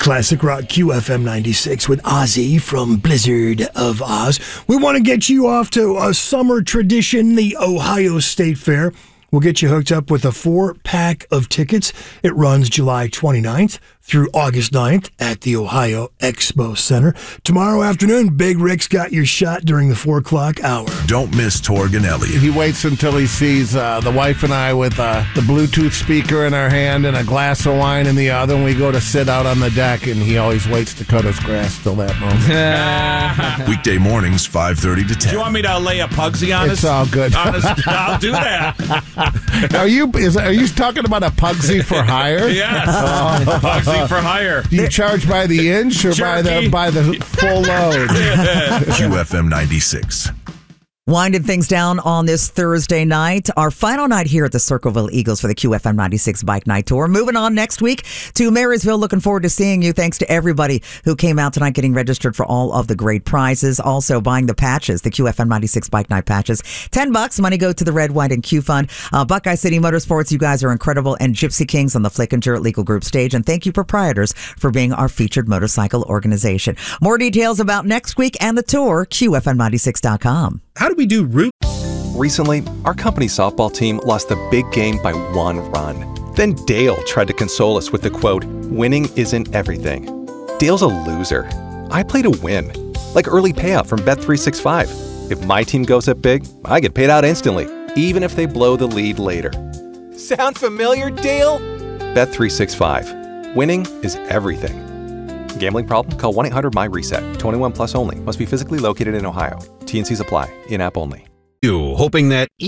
Classic Rock QFM 96 with Ozzy from Blizzard of Oz. We want to get you off to a summer tradition, the Ohio State Fair. We'll get you hooked up with a 4-pack of tickets. It runs July 29th through August 9th at the Ohio Expo Center. Tomorrow afternoon, Big Rick's got your shot during the 4 o'clock hour. Don't miss Torg and Elliott. He waits until he sees the wife and I with the Bluetooth speaker in our hand and a glass of wine in the other, and we go to sit out on the deck, and he always waits to cut his grass till that moment. Weekday mornings, 5:30 to 10. Do you want me to lay a Pugsy on us? It's all good. I'll do that. Are you talking about a Pugsy for hire? Yes. Pugsy for hire. Do you charge by the inch or by the full load? QFM 96. Winding things down on this Thursday night, our final night here at the Circleville Eagles for the QFM 96 Bike Night Tour. Moving on next week to Marysville. Looking forward to seeing you. Thanks to everybody who came out tonight getting registered for all of the great prizes. Also buying the patches, the QFM 96 Bike Night patches. $10. Money go to the Red, White, and Q Fund. Buckeye City Motorsports, you guys are incredible. And Gypsy Kings on the Flickinger Legal Group stage. And thank you, proprietors, for being our featured motorcycle organization. More details about next week and the tour, QFM96.com. How do we do root? Recently, our company softball team lost the big game by 1 run. Then Dale tried to console us with the quote, "Winning isn't everything." Dale's a loser. I play to win. Like early payout from Bet365. If my team goes up big, I get paid out instantly, even if they blow the lead later. Sound familiar, Dale? Bet365. Winning is everything. Gambling problem? Call 1-800-MY-RESET. 21 plus only. Must be physically located in Ohio. T&Cs apply. In-app only. You hoping that